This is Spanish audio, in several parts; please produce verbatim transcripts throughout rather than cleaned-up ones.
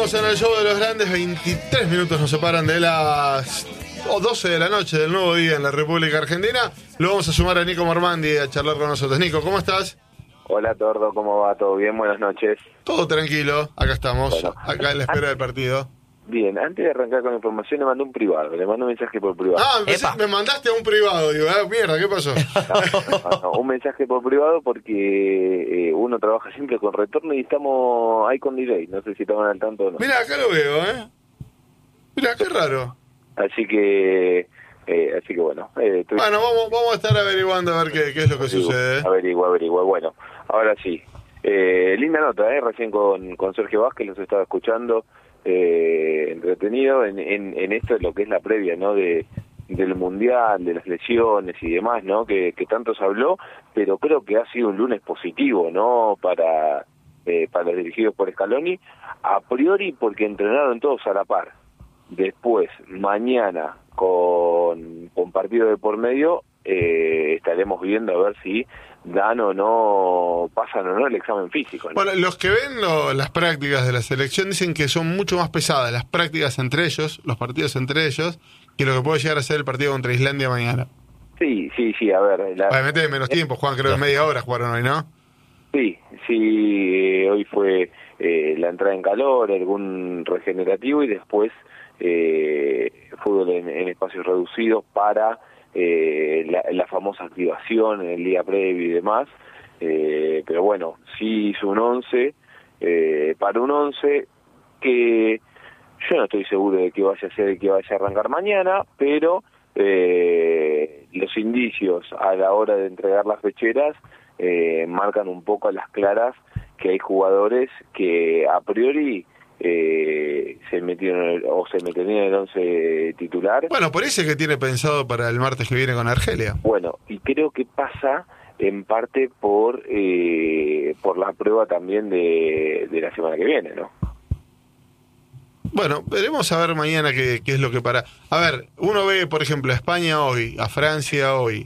Estamos en el show de los grandes, veintitrés minutos nos separan de las oh, doce de la noche del nuevo día en la República Argentina. Lo vamos a sumar a Nico Mormandi a charlar con nosotros. Nico, ¿cómo estás? Hola Tordo, ¿cómo va? ¿Todo bien? Buenas noches. Todo tranquilo, acá estamos, Bueno, acá en la espera del partido. Bien, antes de arrancar con la información le mandé un privado, le mandé un mensaje por privado. Ah, empecé, me mandaste a un privado, digo, ah, mierda, ¿qué pasó? No, no, no, un mensaje por privado porque eh, uno trabaja siempre con retorno y estamos ahí con delay, no sé si estaban al tanto o no. Mirá, acá lo veo, ¿eh? Mirá, qué raro. Así que, eh, así que bueno. Eh, estoy... Bueno, vamos, vamos a estar averiguando a ver qué, qué es lo que averigua, sucede. ¿eh? Averigua, averigua. Bueno, ahora sí. Eh, linda nota, ¿eh? Recién con, con Sergio Vázquez los estaba escuchando. Eh, entretenido en, en, en esto de lo que es la previa, ¿no? De del mundial, de las lesiones y demás, ¿no? Que, que tanto se habló, pero creo que ha sido un lunes positivo, ¿no? Para eh, para los dirigidos por Scaloni, a priori porque entrenaron todos a la par. Después, mañana con, con partido de por medio, eh, estaremos viendo a ver si dan o no, pasan o no el examen físico, ¿no? Bueno, los que ven lo, las prácticas de la selección dicen que son mucho más pesadas las prácticas entre ellos, los partidos entre ellos, que lo que puede llegar a ser el partido contra Islandia mañana. Sí, sí, sí, a ver. La... Obviamente de menos tiempo, Juan, creo que media hora jugaron hoy, ¿no? Sí, sí, eh, hoy fue eh, la entrada en calor, algún regenerativo y después eh, fútbol en, en espacios reducidos para eh, la, la famosa activación en el día previo y demás, eh, pero bueno, sí hizo un once, eh, para un once que yo no estoy seguro de que vaya a ser, que vaya a arrancar mañana, pero eh, los indicios a la hora de entregar las fecheras eh, marcan un poco a las claras que hay jugadores que a priori eh, se metieron en el, o se meterían en el once titular. Bueno, por eso es que tiene pensado para el martes que viene con Argelia. Bueno, y creo que pasa en parte por eh, por la prueba también de, de la semana que viene, ¿no? Bueno, veremos a ver mañana qué, qué es lo que para... A ver, uno ve, por ejemplo, a España hoy, a Francia hoy.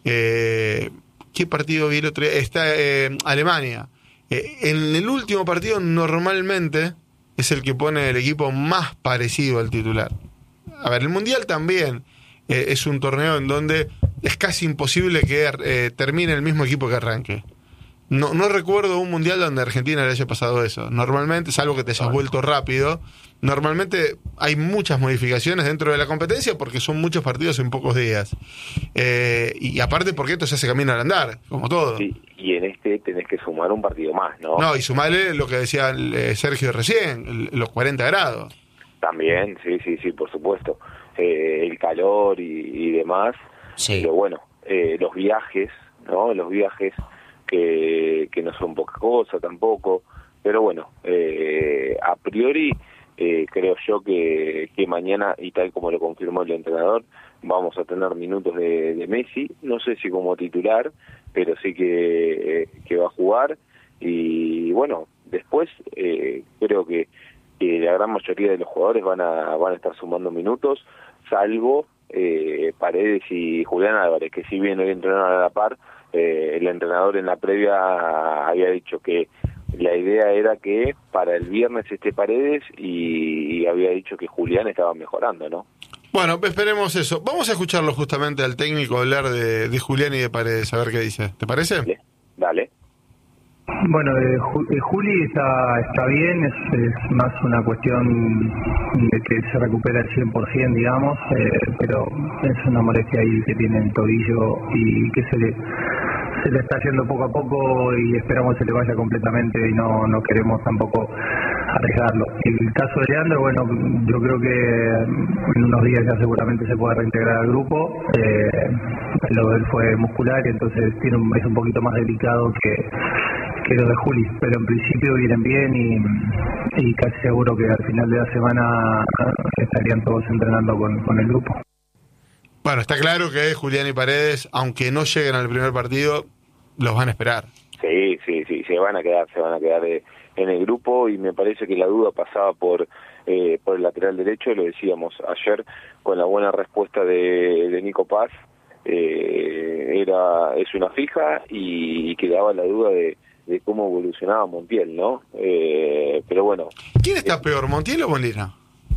Eh, ¿Qué partido vi el otro día? Está eh, Alemania. Eh, en el último partido normalmente es el que pone el equipo más parecido al titular. A ver, el Mundial también eh, es un torneo en donde es casi imposible que eh, termine el mismo equipo que arranque. No, no recuerdo un mundial donde a Argentina le haya pasado eso. Normalmente, salvo que te hayas vuelto rápido, normalmente hay muchas modificaciones dentro de la competencia porque son muchos partidos en pocos días. Eh, y aparte porque esto se hace camino al andar, como todo. Sí, y en este tenés que sumar un partido más, ¿no? No, y sumarle lo que decía eh, Sergio recién, el, los cuarenta grados. También, sí, sí, sí, por supuesto. Eh, el calor y, y demás. Sí. Pero bueno, eh, los viajes, ¿no? Los viajes... Que, que no son poca cosa tampoco, pero bueno, eh, a priori eh, creo yo que, que mañana, y tal como lo confirmó el entrenador, vamos a tener minutos de, de Messi, no sé si como titular, pero sí que, eh, que va a jugar, y bueno, después eh, creo que, que la gran mayoría de los jugadores van a, van a estar sumando minutos, salvo eh, Paredes y Julián Álvarez, que si bien hoy entrenaron a la par, Eh, el entrenador en la previa había dicho que la idea era que para el viernes esté Paredes y, y había dicho que Julián estaba mejorando, ¿no? Bueno, esperemos eso. Vamos a escucharlo justamente al técnico hablar de, de Julián y de Paredes, a ver qué dice. ¿Te parece? Dale. Dale. Bueno, eh, Ju- eh, Juli está está bien, es, es más una cuestión de que se recupera el cien por ciento, digamos, eh, pero es una molestia ahí que tiene el tobillo y que se le se le está yendo poco a poco y esperamos que se le vaya completamente y no no queremos tampoco arriesgarlo. El caso de Leandro, bueno, yo creo que en unos días ya seguramente se puede reintegrar al grupo. Eh, lo de él fue muscular y entonces tiene un, es un poquito más delicado que que lo de Juli, pero en principio vienen bien y, y casi seguro que al final de la semana estarían todos entrenando con, con el grupo. Bueno, está claro que Julián y Paredes, aunque no lleguen al primer partido, los van a esperar. Sí, sí, sí, se van a quedar, se van a quedar eh, en el grupo y me parece que la duda pasaba por eh, por el lateral derecho, lo decíamos ayer con la buena respuesta de, de Nico Paz, eh, era es una fija y, y quedaba la duda de de cómo evolucionaba Montiel, ¿no? Eh, pero bueno. ¿Quién está peor, Montiel o Molina?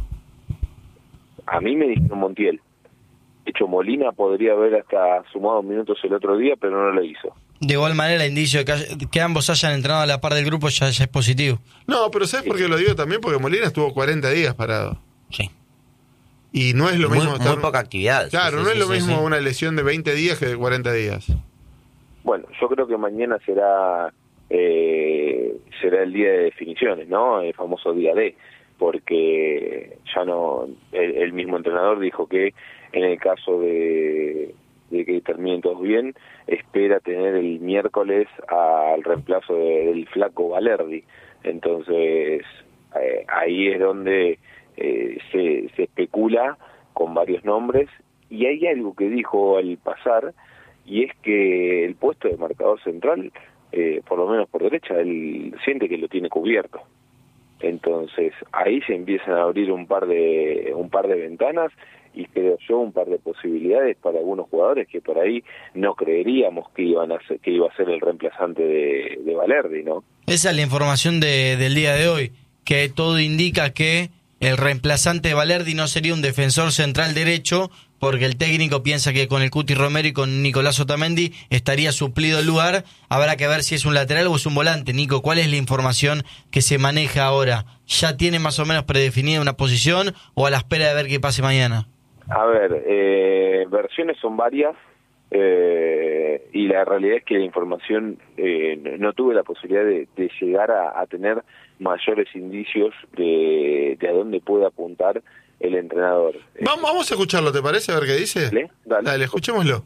A mí me dijeron Montiel. De hecho, Molina podría haber hasta sumado minutos el otro día, pero no lo hizo. De igual manera, el indicio de que, que ambos hayan entrenado a la par del grupo ya, ya es positivo. No, pero ¿sabes por qué lo digo también? Porque Molina estuvo cuarenta días parado. Sí. Y no es lo muy, mismo estar... Muy poca actividad. Claro, sí, no sí, es lo sí, mismo sí. una lesión de veinte días que de cuarenta días. Bueno, yo creo que mañana será eh, será el día de definiciones, ¿no? El famoso día D, porque ya no... El, el mismo entrenador dijo que en el caso de... de que terminen todos bien, espera tener el miércoles al reemplazo de, del flaco Valerdi. Entonces, eh, ahí es donde eh, se, se especula con varios nombres, y hay algo que dijo al pasar, y es que el puesto de marcador central, eh, por lo menos por derecha, él siente que lo tiene cubierto. Entonces, ahí se empiezan a abrir un par de un par de ventanas, y creo yo un par de posibilidades para algunos jugadores que por ahí no creeríamos que iban a ser, que iba a ser el reemplazante de, de Valerdi, ¿no? Esa es la información de, del día de hoy, que todo indica que el reemplazante de Valerdi no sería un defensor central derecho, porque el técnico piensa que con el Cuti Romero y con Nicolás Otamendi estaría suplido el lugar. Habrá que ver si es un lateral o es un volante. Nico, ¿cuál es la información que se maneja ahora? ¿Ya tiene más o menos predefinida una posición o a la espera de ver qué pase mañana? A ver, eh, versiones son varias, eh, y la realidad es que la información, eh, no tuve la posibilidad de, de llegar a, a tener mayores indicios de, de a dónde puede apuntar el entrenador. Vamos, vamos a escucharlo, ¿te parece? A ver qué dice. Dale, dale. Dale, escuchémoslo.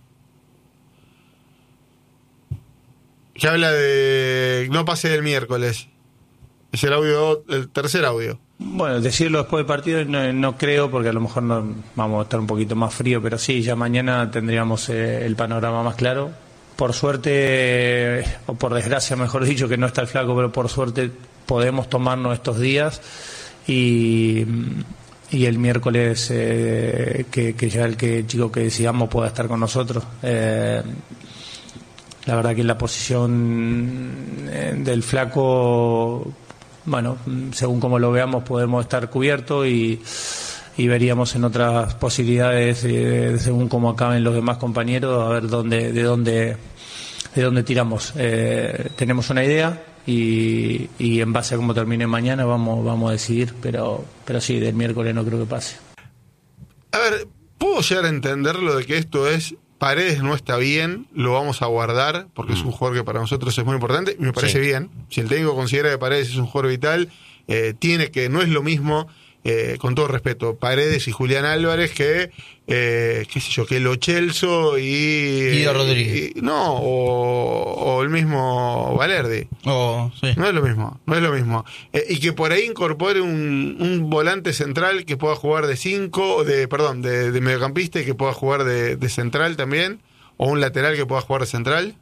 Que habla de no pase el miércoles. Es el audio, el tercer audio. Bueno, decirlo después del partido no, no creo, porque a lo mejor no, vamos a estar un poquito más frío, pero sí, ya mañana tendríamos eh, el panorama más claro. Por suerte, o por desgracia mejor dicho, que no está el flaco, pero por suerte podemos tomarnos estos días y, y el miércoles eh, que, que ya el que chico que decidamos pueda estar con nosotros. Eh, la verdad que en la posición eh, del flaco, bueno, según como lo veamos podemos estar cubiertos y, y veríamos en otras posibilidades, eh, según como acaben los demás compañeros, a ver dónde, de dónde, de dónde tiramos. Eh, tenemos una idea y, y en base a cómo termine mañana vamos, vamos a decidir, pero, pero sí, del miércoles no creo que pase. A ver, puedo llegar a entender lo de que esto es Paredes no está bien, lo vamos a guardar porque mm. es un jugador que para nosotros es muy importante y me parece sí. bien. Si el técnico considera que Paredes es un jugador vital, eh, tiene que, no es lo mismo, eh, con todo respeto, Paredes y Julián Álvarez que, eh, qué sé yo, que Lo Celso y... Guido Rodríguez. Y, no, o, o el mismo Valerdi. Oh, sí. No es lo mismo, no es lo mismo. Eh, y que por ahí incorpore un, un volante central que pueda jugar de cinco, de perdón, de, de mediocampista y que pueda jugar de, de central también, o un lateral que pueda jugar de central.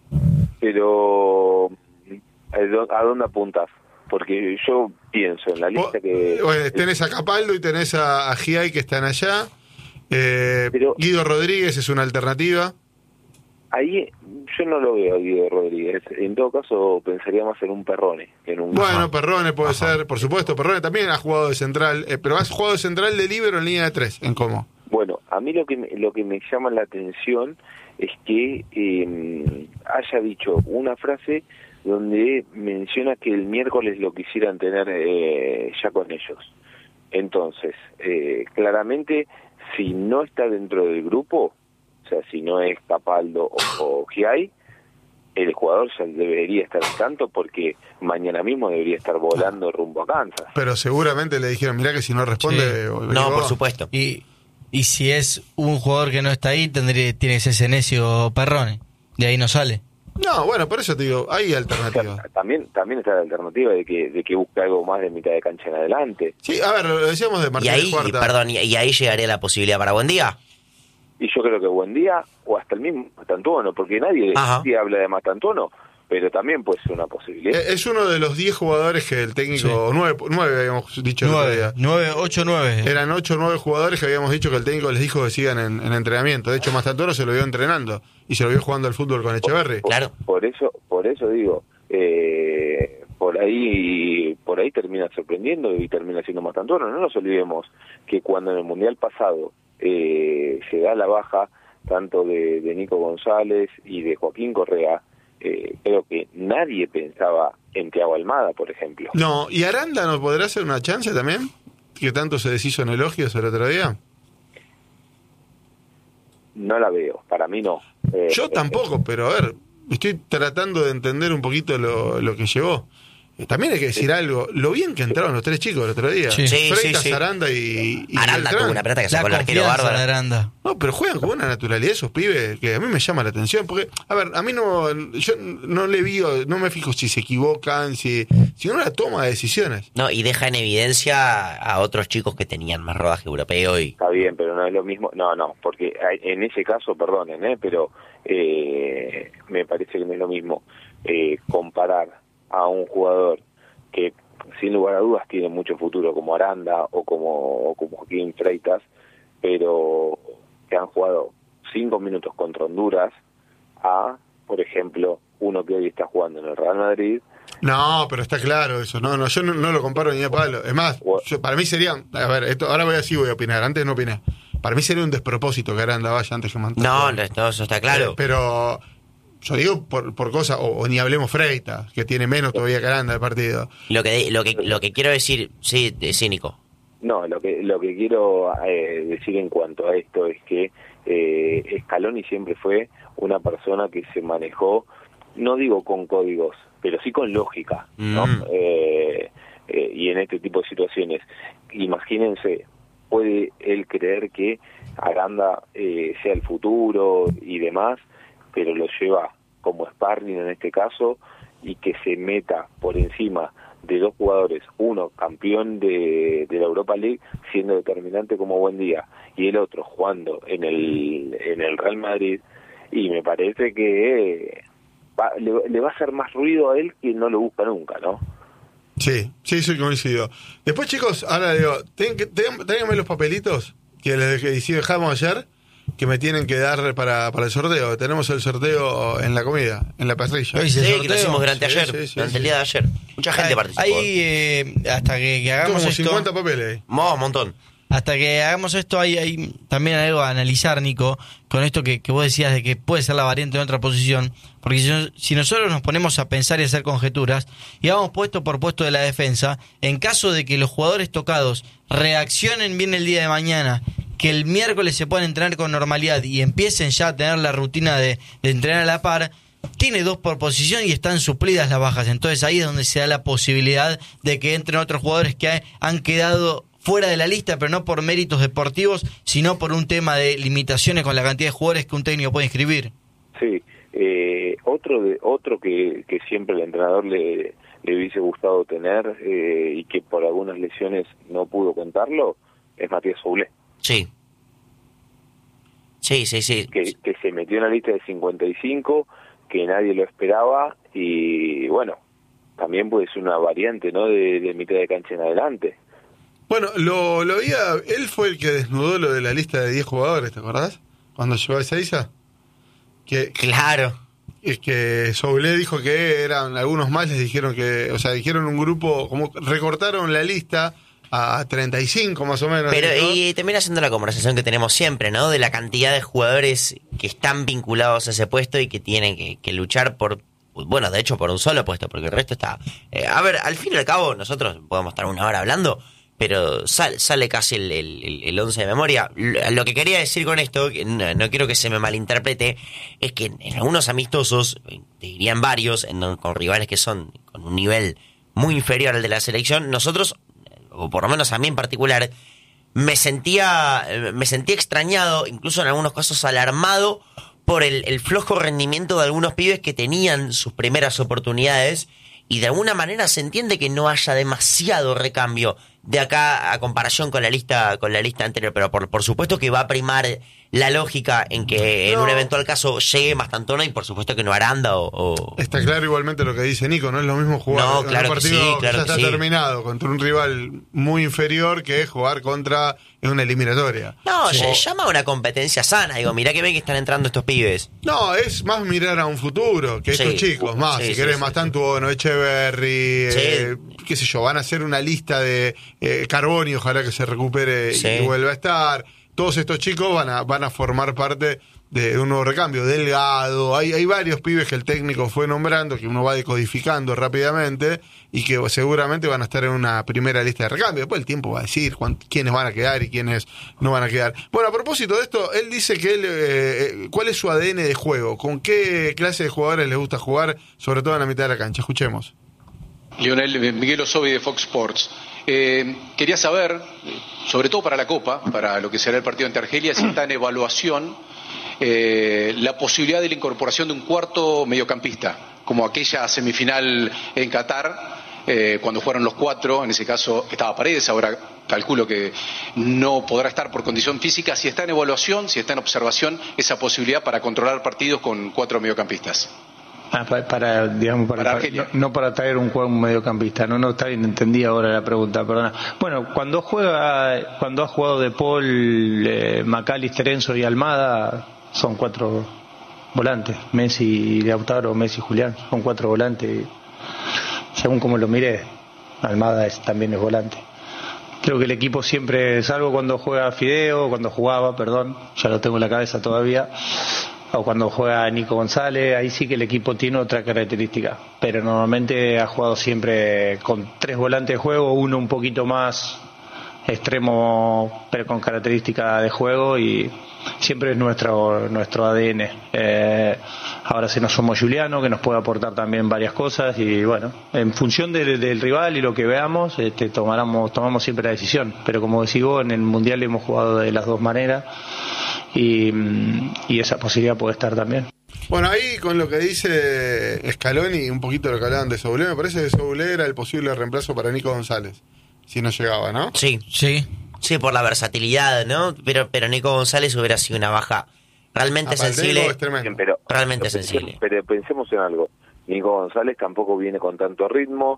Pero, ¿a dónde apuntas? Porque yo pienso en la lista que... Bueno, tenés a Capaldo y tenés a, a Giai que están allá. Eh, Pero, Guido Rodríguez es una alternativa. Ahí yo no lo veo a Guido Rodríguez. En todo caso pensaría más en un Perrone. En un... Bueno, Ajá. Perrone puede Ajá. ser, por supuesto. Perrone también ha jugado de central, eh, pero has jugado de central de líbero en línea de tres, ¿en cómo? Bueno, a mí lo que me, lo que me llama la atención es que eh, haya dicho una frase donde menciona que el miércoles lo quisieran tener eh, ya con ellos. Entonces, eh, claramente, si no está dentro del grupo, o sea, si no es Capaldo o, o Giai, el jugador ya debería estar al tanto porque mañana mismo debería estar volando rumbo a Kansas. Pero seguramente le dijeron, mirá que si no responde... Sí. No, por supuesto. Y, y si es un jugador que no está ahí, tendría tiene que ser Senesio o Perrone. De ahí no sale. No, bueno, por eso te digo, hay alternativas. O sea, también también está la alternativa de que de que busque algo más de mitad de cancha en adelante. Sí, a ver, lo decíamos de Y Martínez ahí, Cuarta. perdón, y, y ahí llegaría la posibilidad para Buen Día. Y yo creo que Buen Día, o hasta el mismo Mastantuono, porque nadie sí habla de Mastantuono, pero también puede ser una posibilidad. Es uno de los diez jugadores que el técnico... Sí. Nueve, nueve habíamos dicho el otro Nueve, día. nueve, ocho, nueve. Eran ocho o nueve jugadores que habíamos dicho que el técnico les dijo que sigan en, en entrenamiento. De hecho, Mastantuono se lo vio entrenando y se lo vio jugando al fútbol con Echeverri. Por, Claro. Por eso, por eso digo, eh, por ahí por ahí termina sorprendiendo y termina siendo más tantuano. No nos olvidemos que cuando en el Mundial pasado eh, se da la baja tanto de, de Nico González y de Joaquín Correa, eh, creo que nadie pensaba en Thiago Almada, por ejemplo. No, ¿y Aranda no podrá hacer una chance también? Que tanto se deshizo en elogios el otro día. No la veo, para mí no. Eh, Yo tampoco, pero a ver, estoy tratando de entender un poquito lo, lo que llevó. Eh, También hay que decir algo, lo bien que entraron los tres chicos el otro día. Sí. Sí, Freitas, sí, sí. Aranda y, y Aranda Beltrán. tuvo una pelota que La sacó el arquero confianza bárbaro. de Aranda. No, pero juegan con una naturalidad esos pibes que a mí me llama la atención. Porque, a ver, a mí no, yo no le vi, no me fijo si se equivocan, si, si no la toma de decisiones. No, y deja en evidencia a otros chicos que tenían más rodaje europeo y... Está bien, pero no es lo mismo. No, no, porque hay- en ese caso, perdonen, ¿eh? pero eh, me parece que no es lo mismo eh, comparar a un jugador que sin lugar a dudas tiene mucho futuro como Aranda o como, o como Joaquín Freitas, pero que han jugado cinco minutos contra Honduras, a, por ejemplo, uno que hoy está jugando en el Real Madrid. No, pero está claro eso. No, no, yo no, no lo comparo ni a palo. Es más, yo- para mí sería, a ver, esto, ahora voy a sí voy a opinar. Antes no opiné. Para mí sería un despropósito que Aranda vaya antes que Montano. No, no, no, eso está claro. Eh, pero yo digo por, por cosas, o, o ni hablemos Freitas, que tiene menos todavía que Aranda el partido. Lo que, lo que, lo que quiero decir, sí, de cínico. No, lo que lo que quiero eh, decir en cuanto a esto es que eh, Scaloni siempre fue una persona que se manejó, no digo con códigos, pero sí con lógica, ¿no? Mm. Eh, eh, y en este tipo de situaciones, imagínense, puede él creer que Aranda eh, sea el futuro y demás, pero lo lleva como sparring en este caso, y que se meta por encima de dos jugadores, uno campeón de, de la Europa League siendo determinante como Buendía y el otro jugando en el en el Real Madrid, y me parece que eh, va, le, le va a hacer más ruido a él que no lo busca nunca, ¿no? Sí, sí, soy coincido. Después, chicos, ahora digo, ten, que- ten- tráiganme los papelitos que les que sí dejamos ayer, que me tienen que dar para, para el sorteo. Tenemos el sorteo en la comida, en la parrilla. Hoy Sí, se que lo sorteo. hicimos durante Sí, ayer, sí, sí, durante sí. el día de ayer. Mucha gente Ahí, participó. ahí, eh, hasta que, que hagamos Como esto, cincuenta papeles ahí. Mo, un montón. hasta que hagamos esto, hay, hay también algo a analizar, Nico, con esto que, que vos decías de que puede ser la variante en otra posición, porque si, no- si nosotros nos ponemos a pensar y a hacer conjeturas, y vamos puesto por puesto de la defensa, en caso de que los jugadores tocados reaccionen bien el día de mañana, que el miércoles se puedan entrenar con normalidad y empiecen ya a tener la rutina de, de entrenar a la par, tiene dos por posición y están suplidas las bajas. Entonces ahí es donde se da la posibilidad de que entren otros jugadores que han quedado fuera de la lista, pero no por méritos deportivos, sino por un tema de limitaciones con la cantidad de jugadores que un técnico puede inscribir. Sí, eh, otro de otro que, que siempre el entrenador le, le hubiese gustado tener eh, y que por algunas lesiones no pudo contarlo es Matías Soulé, Sí. Sí, sí, sí. que, que se metió en la lista de cincuenta y cinco, que nadie lo esperaba, y bueno, también puede ser una variante, ¿no? De, de mitad de cancha en adelante. Bueno, lo, lo había, él fue el que desnudó lo de la lista de diez jugadores, ¿te acordás? Cuando llegó a esa isa. Que, Claro. es que Soulé dijo que eran algunos más, les dijeron que, o sea, dijeron un grupo, como recortaron la lista a treinta y cinco más o menos. Pero ¿no? y termina siendo la conversación que tenemos siempre, ¿no? De la cantidad de jugadores que están vinculados a ese puesto y que tienen que, que luchar por, bueno, de hecho por un solo puesto, porque el resto está... eh, a ver, al fin y al cabo, nosotros podemos estar una hora hablando, pero sal- sale casi el, el, el- el once de memoria. Lo, lo que quería decir con esto, que no, no quiero que se me malinterprete, es que en, en algunos amistosos, eh, te dirían varios, en don- con rivales que son con un nivel muy inferior al de la selección, nosotros, o por lo menos a mí en particular, me sentía me sentía extrañado, incluso en algunos casos alarmado, por el, el flojo rendimiento de algunos pibes que tenían sus primeras oportunidades, y de alguna manera se entiende que no haya demasiado recambio de acá a comparación con la lista con la lista anterior, pero por, por supuesto que va a primar la lógica en que en no. un eventual caso llegue Mastantona y por supuesto que no Aranda o, o... Está claro igualmente lo que dice Nico, no es lo mismo jugar No, en claro un que partido sí, que claro ya que está sí. terminado contra un rival muy inferior que jugar contra en una eliminatoria. No, Sí. se llama a una competencia sana, digo, mirá que ven que están entrando estos pibes. No, es más mirar a un futuro que estos Sí. chicos, más, Sí, si sí, querés, sí, Mastantuono, Echeverry, Sí. eh, qué sé yo, van a hacer una lista de eh, Carboni, ojalá que se recupere Sí. y vuelva a estar. Todos estos chicos van a, van a formar parte de un nuevo recambio. Delgado, hay, hay varios pibes que el técnico fue nombrando, que uno va decodificando rápidamente y que seguramente van a estar en una primera lista de recambio. Después el tiempo va a decir cuánt- quiénes van a quedar y quiénes no van a quedar. Bueno, a propósito de esto, él dice que él, eh, ¿cuál es su A D N de juego? ¿Con qué clase de jugadores le gusta jugar, sobre todo en la mitad de la cancha? Escuchemos. Lionel, Miguel Osovi de Fox Sports. Eh, quería saber, sobre todo para la Copa, para lo que será el partido ante Argelia, si está en evaluación eh, la posibilidad de la incorporación de un cuarto mediocampista, como aquella semifinal en Qatar, eh, cuando fueron los cuatro, en ese caso estaba Paredes, ahora calculo que no podrá estar por condición física. Si está en evaluación, si está en observación esa posibilidad para controlar partidos con cuatro mediocampistas. Ah, para, para, digamos, para, Para para- Argelia. no, no para traer un juego un mediocampista, no, no está bien, entendí ahora la pregunta, perdona. Bueno, cuando juega, cuando ha jugado De Paul, eh, McAllister, Enzo y Almada, son cuatro volantes, Messi y Lautaro, Messi y Julián, son cuatro volantes, según como lo miré, Almada es, también es volante. Creo que el equipo siempre, salvo cuando juega Fideo, cuando jugaba, perdón, ya lo tengo en la cabeza todavía, o cuando juega Nico González, ahí sí que el equipo tiene otra característica, pero normalmente ha jugado siempre con tres volantes de juego, uno un poquito más extremo pero con característica de juego, y siempre es nuestro nuestro A D N. Eh, ahora se nos somos Juliano, que nos puede aportar también varias cosas, y bueno, en función del, del rival y lo que veamos, este, tomamos, tomamos siempre la decisión, pero como decís vos, en el Mundial hemos jugado de las dos maneras, y, y esa posibilidad puede estar también. Bueno, ahí con lo que dice Scaloni, un poquito lo que hablaban de Soule, me parece que Soule era el posible reemplazo para Nico González, si no llegaba, ¿no? Sí, Sí. sí, por la versatilidad, ¿no? Pero, pero Nico González hubiera sido una baja realmente Ah, para el sensible. técnico es tremendo. Bien, pero, Realmente pero sensible. pensemos- Pero pensemos en algo. Nico González tampoco viene con tanto ritmo,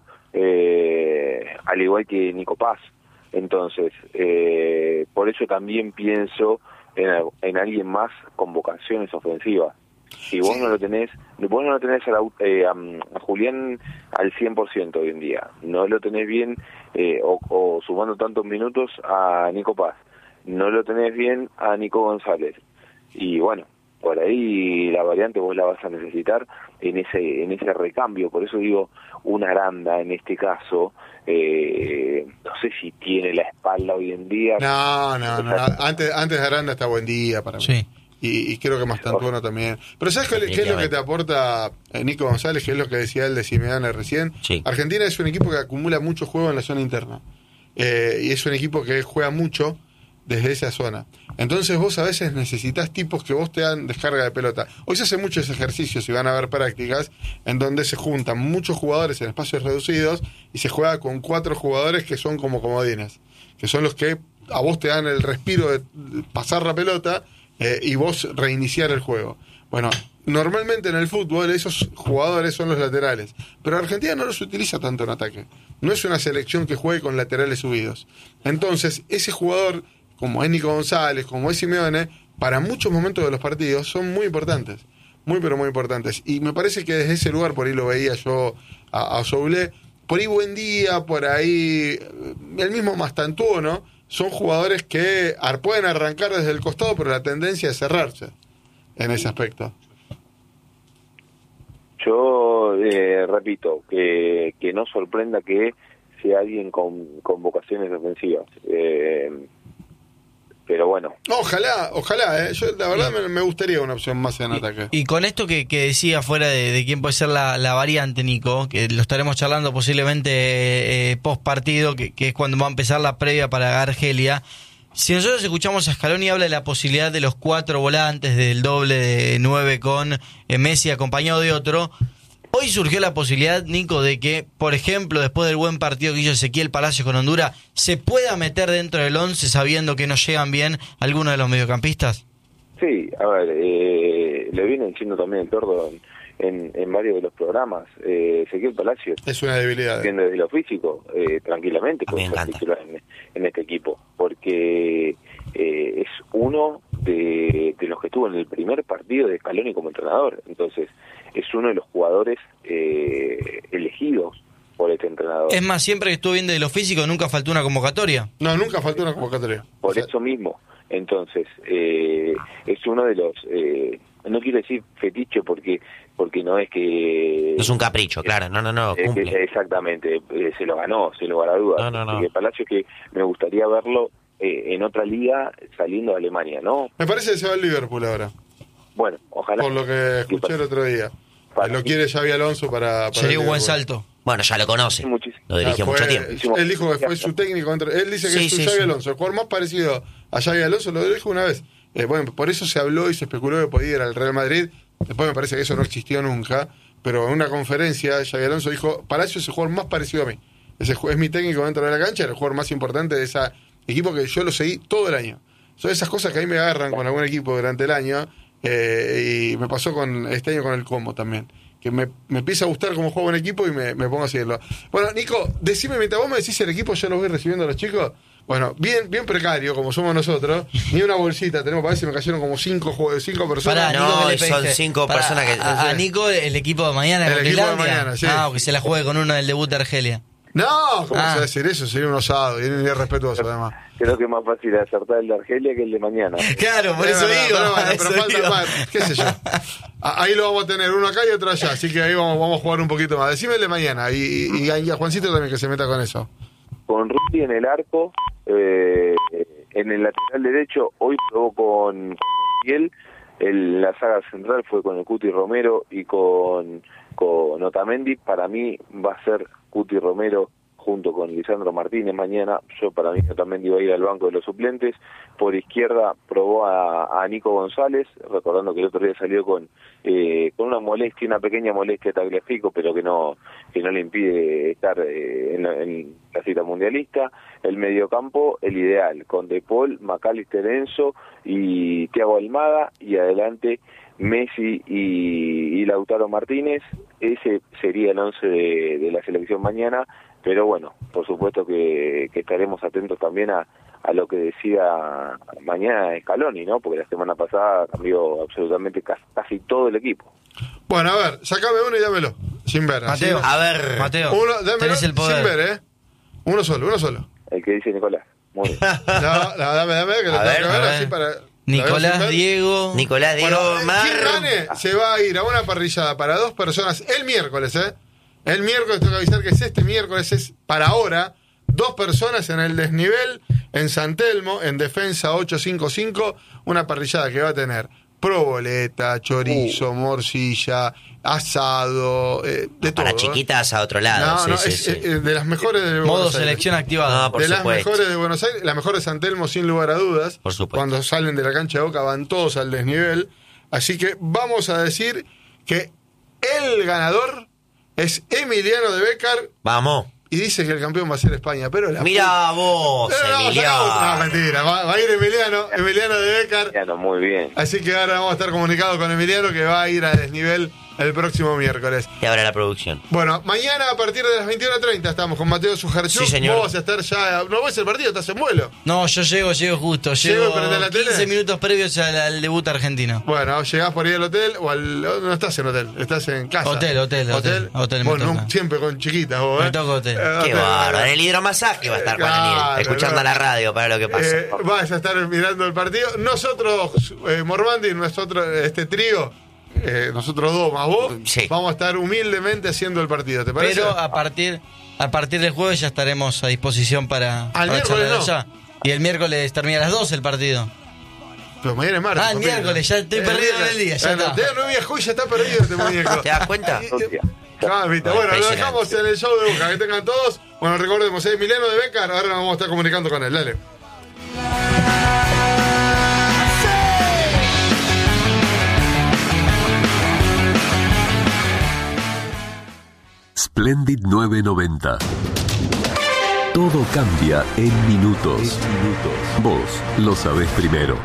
eh, al igual que Nico Paz. Entonces, eh, por eso también pienso en, al- en alguien más con vocaciones ofensivas. Si vos Sí. no lo tenés, vos no lo tenés a, la- eh, a, a Julián al cien por ciento hoy en día, no lo tenés bien, eh, o, o sumando tantos minutos a Nico Paz, no lo tenés bien a Nico González, y bueno, por ahí la variante vos la vas a necesitar en ese en ese recambio. Por eso digo, una Aranda en este caso, eh, no sé si tiene la espalda hoy en día. No, no, no. Antes, antes de Aranda está Buen Día para mí. Sí. Y, y creo que Mastantuono también. Pero ¿sabes qué, qué es lo que te aporta eh, Nico González? Que es lo que decía él de Simeone recién. Sí. Argentina es un equipo que acumula mucho juego en la zona interna. Eh, y es un equipo que juega mucho desde esa zona. Entonces vos a veces necesitas tipos que vos te dan descarga de pelota. Hoy se hace muchos ejercicios y van a haber prácticas en donde se juntan muchos jugadores en espacios reducidos y se juega con cuatro jugadores que son como comodines, que son los que a vos te dan el respiro de pasar la pelota eh, y vos reiniciar el juego. Bueno, normalmente en el fútbol esos jugadores son los laterales, pero Argentina no los utiliza tanto en ataque. No es una selección que juegue con laterales subidos. Entonces, ese jugador, como es Nico González, como es Simeone, para muchos momentos de los partidos son muy importantes. Muy, pero muy importantes. Y me parece que desde ese lugar, por ahí lo veía yo a, a Soule, por ahí Buen Día, por ahí el mismo Mastantuono, son jugadores que ar- pueden arrancar desde el costado, pero la tendencia es cerrarse en ese aspecto. Yo eh, repito, que, que no sorprenda que sea alguien con, con vocaciones ofensivas. Eh, pero bueno. Ojalá, ojalá, ¿eh? Yo la verdad me, me gustaría una opción más en ataque. Y con esto que, que decía fuera de, de quién puede ser la, la variante, Nico, que lo estaremos charlando posiblemente eh, post partido, que, que es cuando va a empezar la previa para Argelia. Si nosotros escuchamos a Scaloni, habla de la posibilidad de los cuatro volantes, del doble de nueve con eh, Messi acompañado de otro. Hoy surgió la posibilidad, Nico, de que, por ejemplo, después del buen partido que hizo Ezequiel Palacios con Honduras, se pueda meter dentro del once sabiendo que no llegan bien algunos de los mediocampistas. Sí, a ver, eh, le viene diciendo también el Tordo en, en, en varios de los programas. Eh, Ezequiel Palacios Es una debilidad. viendo desde lo físico, eh, tranquilamente, A mí puede me ser encanta. titular en, en este equipo, porque eh, es uno de, de los que estuvo en el primer partido de Scaloni como entrenador. Entonces, es uno de los jugadores eh, elegidos por este entrenador. Es más, siempre que estuvo bien de lo físico, nunca faltó una convocatoria. No, nunca faltó una convocatoria. Por O sea, eso mismo. Entonces, eh, es uno de los, eh, no quiero decir fetiche porque porque no es que... No es un capricho, claro, no, no, no, Eh, que- cumple. exactamente, eh, se lo ganó, sin lugar a dudas. No, no, no. Así que Palacio, que me gustaría verlo eh, en otra liga saliendo de Alemania, ¿no? Me parece que se va al Liverpool ahora, Bueno, ojalá. por lo que escuché el otro día. Para Lo mí- quiere Xavi Alonso para... para Sería el un buen Liverpool. salto. Bueno, ya lo conoce, Muchísimo. lo dirigió Ah, fue- mucho tiempo. Él dijo que fue su técnico. Entre, él dice que Sí, es su sí, Xavi sí. Alonso. El jugador más parecido a Xavi Alonso lo dijo una vez. Eh, bueno, por eso se habló y se especuló que podía ir al Real Madrid. Después me parece que eso no existió nunca. Pero en una conferencia, Xavi Alonso dijo: Palacio es el jugador más parecido a mí. Ese ju- es mi técnico dentro de la cancha, era el jugador más importante de ese equipo que yo lo seguí todo el año. Son esas cosas que a mí me agarran con algún equipo durante el año. Eh, y me pasó con este año con el Como también. Que me, me empieza a gustar cómo juega un equipo y me, me pongo a seguirlo. Bueno, Nico, decime, mientras vos me decís el equipo, yo los voy recibiendo a los chicos. Bueno, bien bien precario, como somos nosotros. Ni una bolsita tenemos, parece que me cayeron como cinco, jue- cinco personas. Pará, No, Nico, ¿qué le son pediste? cinco Pará, personas que- A, a Nico, el equipo de mañana. El contra equipo de Islandia. mañana, sí. Ah, o que se la juegue con uno del debut de Argelia. No, ¿cómo Ah. se va a decir eso? Sería un osado y un irrespetuoso, además. Creo que es más fácil acertar el de Argelia que el de mañana. Claro, por Es eso verdad, digo. pero, bueno, por pero eso falta digo. más, qué sé yo. A- Ahí lo vamos a tener, uno acá y otro allá, así que ahí vamos, vamos a jugar un poquito más. Decime el de mañana y, y, y a Juancito también que se meta con eso. Con Rudy en el arco, eh, en el lateral derecho, hoy probó con Miguel, en la saga central fue con el Cuti Romero y con, con Otamendi. Para mí va a ser Cuti Romero junto con Lisandro Martínez mañana. Yo para mí Otamendi va a ir al banco de los suplentes. Por izquierda probó a, a Nico González, recordando que el otro día salió con eh, con una molestia, una pequeña molestia de Tagliafico, pero que no que no le impide estar eh, en, la, en la cita mundialista. El mediocampo, el ideal, con De Paul, Macalister Enzo y Thiago Almada, y adelante Messi y, y Lautaro Martínez. Ese sería el once de, de la selección mañana, pero bueno, por supuesto que, que estaremos atentos también a, a lo que decía mañana Scaloni, ¿no? Porque la semana pasada cambió absolutamente casi, casi todo el equipo. Bueno, a ver, sacame uno y dámelo, sin ver. así. Mateo, A ver, Mateo, Uno, dámelo tenés el poder. sin ver, ¿eh? Uno solo, uno solo. El que dice Nicolás. Muy bien. No, no, dame, dame, que lo A tengo ver, que ver a ver. así para... ¿la veo sin Nicolás, ver? Diego. Nicolás, Diego, Bueno, Mar. quien gane se va a ir a una parrillada para dos personas el miércoles, ¿eh? El miércoles, tengo que avisar que es este miércoles, es para ahora, dos personas en el desnivel, en San Telmo, en Defensa ochocientos cincuenta y cinco, una parrillada que va a tener proboleta, chorizo, morcilla, asado, eh, de todo. Para ¿eh? chiquitas a otro lado. No, sí, no, sí, es sí. eh, de las mejores de Modo Buenos Aires. selección activada. No, por de supuesto. las mejores de Buenos Aires, la mejor de San Telmo sin lugar a dudas. Por supuesto. Cuando salen de la cancha de Boca van todos al desnivel. Así que vamos a decir que el ganador es Emiliano de Bécar Vamos. y dice que el campeón va a ser España. Pero la Mira vos, Pero no, Emiliano. no, mentira, va, va a ir Emiliano, Emiliano de Bécar. Emiliano, muy bien. Así que ahora vamos a estar comunicados con Emiliano que va a ir a desnivel el próximo miércoles. Te abra la producción. Bueno, mañana a partir de las veintiuna treinta estamos con Mateo Sujarchuk. Sí, señor. Vos vas a estar ya. No ves el partido, estás en vuelo. No, yo llego, llego justo. Llego Llego y prendés la tele. quince minutos previos al, al debut argentino. Bueno, llegás por ahí al hotel o al. No estás en hotel, estás en casa. Hotel, hotel, hotel, hotel, me Vos toca. no- siempre con chiquitas vos, Me ¿eh? toca hotel. Eh, Qué bárbaro. En el hidromasaje va a estar Juan Claro, Daniel, escuchando no. la radio para lo que pasa. Eh, vas a estar mirando el partido. Nosotros, eh, Mormandi, nosotros, este trío, eh, nosotros dos más vos, Sí. vamos a estar humildemente haciendo el partido, ¿te parece? Pero a partir, a partir del jueves ya estaremos a disposición para, para miércoles charlar no. allá. Y el miércoles termina a las doce el partido. Pero mañana es martes. Ah, el papito. miércoles, ya estoy Eh, perdido en miércoles. el día, ya Eh, está. Teo no viajó y ya está perdido este muñeco. ¿Te das cuenta? Hostia. Ah, viste. No, Bueno, lo impresionante. dejamos en el show de Boca. Que tengan todos. Bueno, recordemos, es Emiliano de Bécar. Ahora nos vamos a estar comunicando con él. Dale. Splendid nueve noventa. Todo cambia en minutos. Vos lo sabés primero.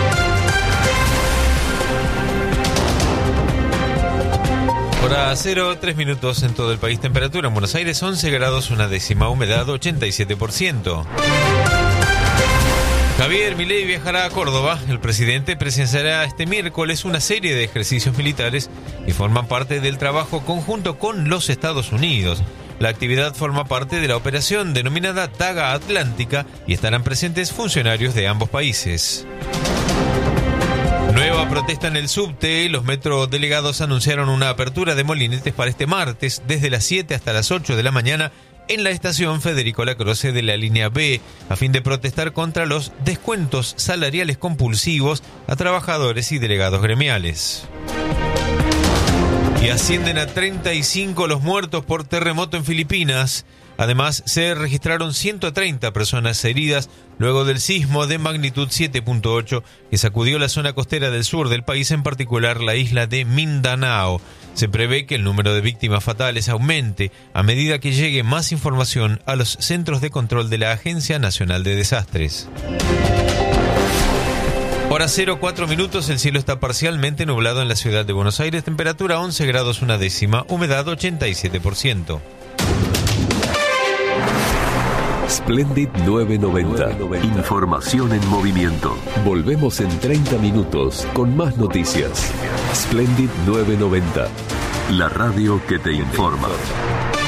Hora cero, tres minutos en todo el país. Temperatura en Buenos Aires once grados, una décima. Humedad ochenta y siete por ciento. Javier Milei viajará a Córdoba. El presidente presenciará este miércoles una serie de ejercicios militares que forman parte del trabajo conjunto con los Estados Unidos. La actividad forma parte de la operación denominada Daga Atlántica y estarán presentes funcionarios de ambos países. Nueva protesta en el subte. Los metrodelegados anunciaron una apertura de molinetes para este martes desde las siete hasta las ocho de la mañana en la estación Federico Lacroze de la línea B, a fin de protestar contra los descuentos salariales compulsivos a trabajadores y delegados gremiales. Y ascienden a treinta y cinco los muertos por terremoto en Filipinas. Además, se registraron ciento treinta personas heridas luego del sismo de magnitud siete punto ocho que sacudió la zona costera del sur del país, en particular la isla de Mindanao. Se prevé que el número de víctimas fatales aumente a medida que llegue más información a los centros de control de la Agencia Nacional de Desastres. Hora cero, cuatro minutos, el cielo está parcialmente nublado en la ciudad de Buenos Aires, temperatura once grados una décima, humedad ochenta y siete por ciento. Splendid nueve noventa. Información en movimiento. Volvemos en treinta minutos con más noticias. Splendid nueve noventa. La radio que te informa.